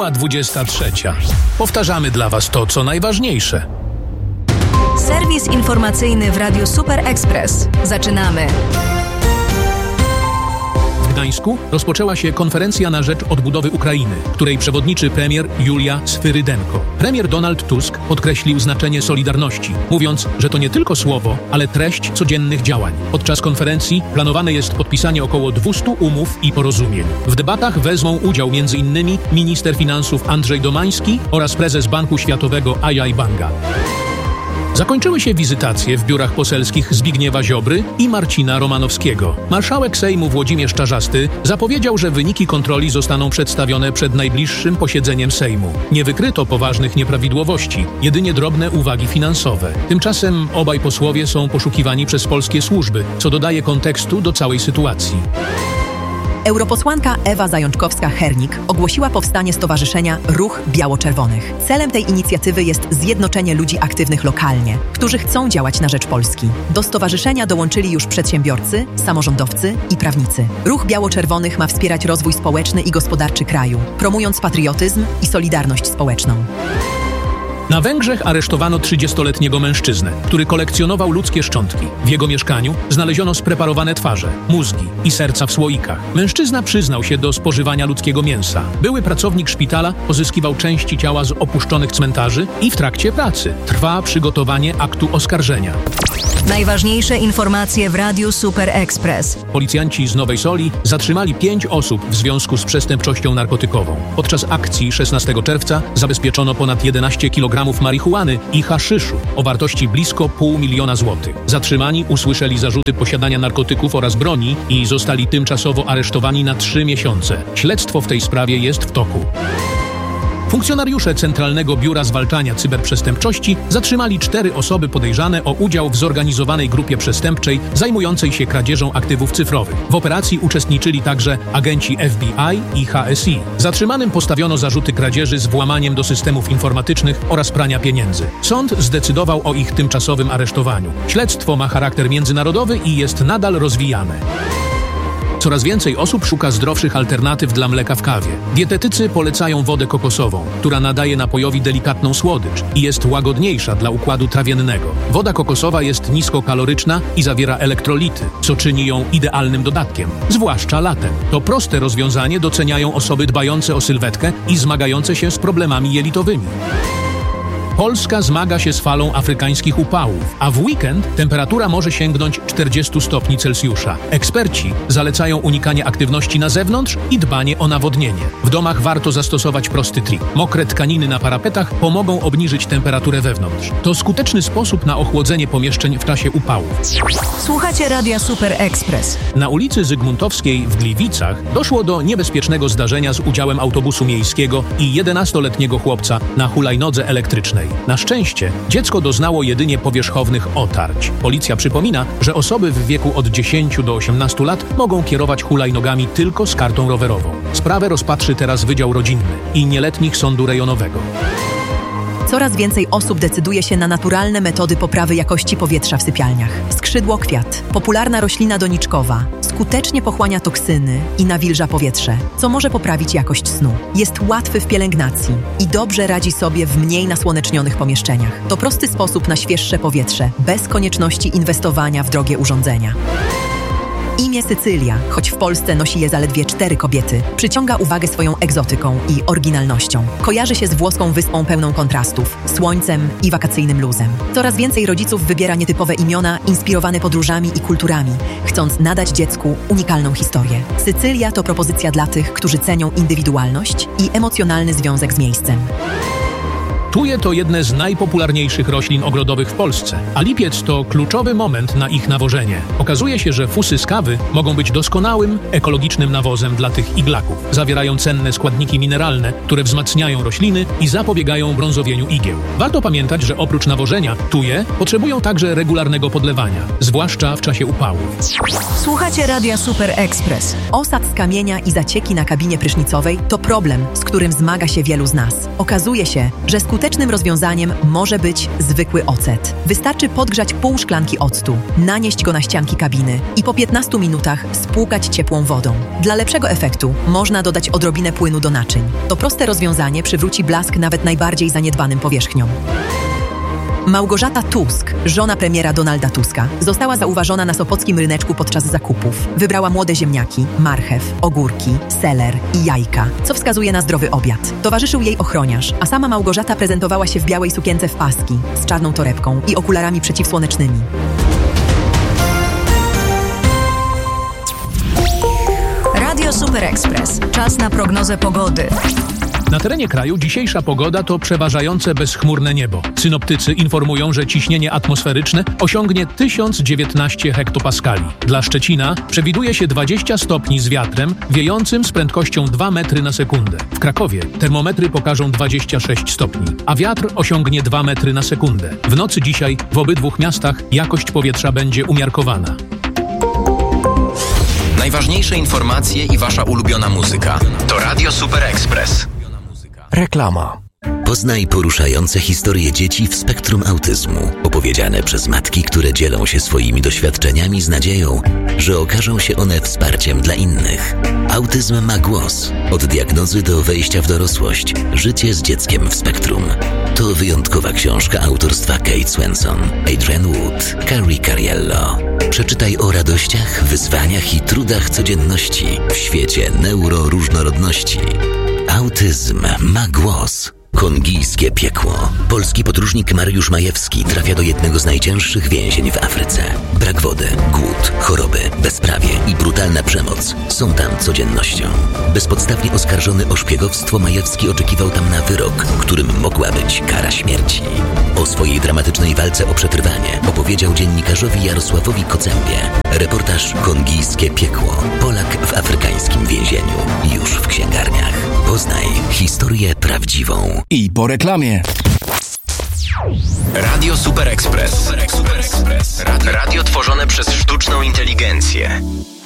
Minęła 23. Powtarzamy dla Was to, co najważniejsze. Serwis informacyjny w Radiu Super Express. Zaczynamy. W Gdańsku rozpoczęła się konferencja na rzecz odbudowy Ukrainy, której przewodniczy premier Julia Swyrydenko. Premier Donald Tusk podkreślił znaczenie solidarności, mówiąc, że to nie tylko słowo, ale treść codziennych działań. Podczas konferencji planowane jest podpisanie około 200 umów i porozumień. W debatach wezmą udział m.in. minister finansów Andrzej Domański oraz prezes Banku Światowego Ajay Banga. Zakończyły się wizytacje w biurach poselskich Zbigniewa Ziobry i Marcina Romanowskiego. Marszałek Sejmu Włodzimierz Czarzasty zapowiedział, że wyniki kontroli zostaną przedstawione przed najbliższym posiedzeniem Sejmu. Nie wykryto poważnych nieprawidłowości, jedynie drobne uwagi finansowe. Tymczasem obaj posłowie są poszukiwani przez polskie służby, co dodaje kontekstu do całej sytuacji. Europosłanka Ewa Zajączkowska-Hernik ogłosiła powstanie stowarzyszenia Ruch Biało-Czerwonych. Celem tej inicjatywy jest zjednoczenie ludzi aktywnych lokalnie, którzy chcą działać na rzecz Polski. Do stowarzyszenia dołączyli już przedsiębiorcy, samorządowcy i prawnicy. Ruch Biało-Czerwonych ma wspierać rozwój społeczny i gospodarczy kraju, promując patriotyzm i solidarność społeczną. Na Węgrzech aresztowano 30-letniego mężczyznę, który kolekcjonował ludzkie szczątki. W jego mieszkaniu znaleziono spreparowane twarze, mózgi i serca w słoikach. Mężczyzna przyznał się do spożywania ludzkiego mięsa. Były pracownik szpitala pozyskiwał części ciała z opuszczonych cmentarzy i w trakcie pracy trwa przygotowanie aktu oskarżenia. Najważniejsze informacje w Radiu Super Express. Policjanci z Nowej Soli zatrzymali 5 osób w związku z przestępczością narkotykową. Podczas akcji 16 czerwca zabezpieczono ponad 11 kg marihuany i haszyszu o wartości blisko 500 000 złotych. Zatrzymani usłyszeli zarzuty posiadania narkotyków oraz broni i zostali tymczasowo aresztowani na 3 miesiące. Śledztwo w tej sprawie jest w toku. Funkcjonariusze Centralnego Biura Zwalczania Cyberprzestępczości zatrzymali 4 osoby podejrzane o udział w zorganizowanej grupie przestępczej zajmującej się kradzieżą aktywów cyfrowych. W operacji uczestniczyli także agenci FBI i HSI. Zatrzymanym postawiono zarzuty kradzieży z włamaniem do systemów informatycznych oraz prania pieniędzy. Sąd zdecydował o ich tymczasowym aresztowaniu. Śledztwo ma charakter międzynarodowy i jest nadal rozwijane. Coraz więcej osób szuka zdrowszych alternatyw dla mleka w kawie. Dietetycy polecają wodę kokosową, która nadaje napojowi delikatną słodycz i jest łagodniejsza dla układu trawiennego. Woda kokosowa jest niskokaloryczna i zawiera elektrolity, co czyni ją idealnym dodatkiem, zwłaszcza latem. To proste rozwiązanie doceniają osoby dbające o sylwetkę i zmagające się z problemami jelitowymi. Polska zmaga się z falą afrykańskich upałów, a w weekend temperatura może sięgnąć 40 stopni Celsjusza. Eksperci zalecają unikanie aktywności na zewnątrz i dbanie o nawodnienie. W domach warto zastosować prosty trik. Mokre tkaniny na parapetach pomogą obniżyć temperaturę wewnątrz. To skuteczny sposób na ochłodzenie pomieszczeń w czasie upałów. Słuchacie Radia Super Express. Na ulicy Zygmuntowskiej w Gliwicach doszło do niebezpiecznego zdarzenia z udziałem autobusu miejskiego i 11-letniego chłopca na hulajnodze elektrycznej. Na szczęście dziecko doznało jedynie powierzchownych otarć. Policja przypomina, że osoby w wieku od 10 do 18 lat mogą kierować hulajnogami tylko z kartą rowerową. Sprawę rozpatrzy teraz Wydział Rodzinny i Nieletnich Sądu Rejonowego. Coraz więcej osób decyduje się na naturalne metody poprawy jakości powietrza w sypialniach. Skrzydłokwiat, popularna roślina doniczkowa, skutecznie pochłania toksyny i nawilża powietrze, co może poprawić jakość snu. Jest łatwy w pielęgnacji i dobrze radzi sobie w mniej nasłonecznionych pomieszczeniach. To prosty sposób na świeższe powietrze, bez konieczności inwestowania w drogie urządzenia. Imię Sycylia, choć w Polsce nosi je zaledwie 4 kobiety, przyciąga uwagę swoją egzotyką i oryginalnością. Kojarzy się z włoską wyspą pełną kontrastów, słońcem i wakacyjnym luzem. Coraz więcej rodziców wybiera nietypowe imiona inspirowane podróżami i kulturami, chcąc nadać dziecku unikalną historię. Sycylia to propozycja dla tych, którzy cenią indywidualność i emocjonalny związek z miejscem. Tuje to jedne z najpopularniejszych roślin ogrodowych w Polsce, a lipiec to kluczowy moment na ich nawożenie. Okazuje się, że fusy z kawy mogą być doskonałym, ekologicznym nawozem dla tych iglaków. Zawierają cenne składniki mineralne, które wzmacniają rośliny i zapobiegają brązowieniu igieł. Warto pamiętać, że oprócz nawożenia tuje potrzebują także regularnego podlewania, zwłaszcza w czasie upałów. Słuchacie Radia Super Express. Osad z kamienia i zacieki na kabinie prysznicowej to problem, z którym zmaga się wielu z nas. Okazuje się, że skuteczny Skutecznym rozwiązaniem może być zwykły ocet. Wystarczy podgrzać pół szklanki octu, nanieść go na ścianki kabiny i po 15 minutach spłukać ciepłą wodą. Dla lepszego efektu można dodać odrobinę płynu do naczyń. To proste rozwiązanie przywróci blask nawet najbardziej zaniedbanym powierzchniom. Małgorzata Tusk, żona premiera Donalda Tuska, została zauważona na sopockim ryneczku podczas zakupów. Wybrała młode ziemniaki, marchew, ogórki, seler i jajka, co wskazuje na zdrowy obiad. Towarzyszył jej ochroniarz, a sama Małgorzata prezentowała się w białej sukience w paski, z czarną torebką i okularami przeciwsłonecznymi. Radio Super Express. Czas na prognozę pogody. Na terenie kraju dzisiejsza pogoda to przeważające bezchmurne niebo. Synoptycy informują, że ciśnienie atmosferyczne osiągnie 1019 hektopaskali. Dla Szczecina przewiduje się 20 stopni z wiatrem wiejącym z prędkością 2 metry na sekundę. W Krakowie termometry pokażą 26 stopni, a wiatr osiągnie 2 metry na sekundę. W nocy dzisiaj w obydwu miastach jakość powietrza będzie umiarkowana. Najważniejsze informacje i wasza ulubiona muzyka to Radio Super Express. Reklama. Poznaj poruszające historie dzieci w spektrum autyzmu, opowiedziane przez matki, które dzielą się swoimi doświadczeniami z nadzieją, że okażą się one wsparciem dla innych. Autyzm ma głos. Od diagnozy do wejścia w dorosłość. Życie z dzieckiem w spektrum. To wyjątkowa książka autorstwa Kate Swenson, Adrian Wood, Carrie Cariello. Przeczytaj o radościach, wyzwaniach i trudach codzienności w świecie neuroróżnorodności. Autyzm ma głos. Kongijskie piekło. Polski podróżnik Mariusz Majewski trafia do jednego z najcięższych więzień w Afryce. Brak wody, głód, choroby, bezprawie i brutalna przemoc są tam codziennością. Bezpodstawnie oskarżony o szpiegowstwo, Majewski oczekiwał tam na wyrok, którym mogła być kara śmierci. O swojej dramatycznej walce o przetrwanie opowiedział dziennikarzowi Jarosławowi Kocębie. Reportaż Kongijskie piekło. Polak w afrykańskim więzieniu. Już w księgarniach. Poznaj historię prawdziwą. I po reklamie. Radio Super Express. Radio tworzone przez sztuczną inteligencję.